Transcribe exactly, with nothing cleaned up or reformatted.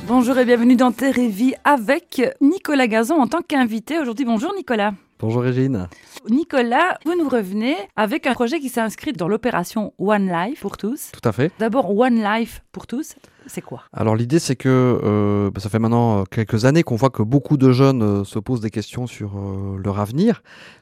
Bonjour et bienvenue dans Terre et Vie avec Nicolas Gazon en tant qu'invité. Aujourd'hui, bonjour Nicolas. Bonjour Régine. Nicolas, vous nous revenez avec un projet qui s'inscrit dans l'opération One Life pour tous. Tout à fait. D'abord, One Life pour tous, c'est quoi ? Alors l'idée c'est que euh, bah, ça fait maintenant quelques années qu'on voit que beaucoup de jeunes euh, se posent des questions sur euh, leur avenir.